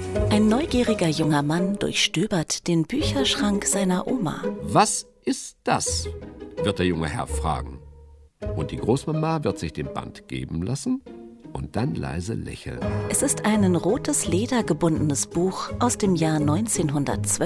Ein neugieriger junger Mann durchstöbert den Bücherschrank seiner Oma. Was ist das? Wird der junge Herr fragen. Und die Großmama wird sich den Band geben lassen und dann leise lächeln. Es ist ein in rotes Leder gebundenes Buch aus dem Jahr 1912.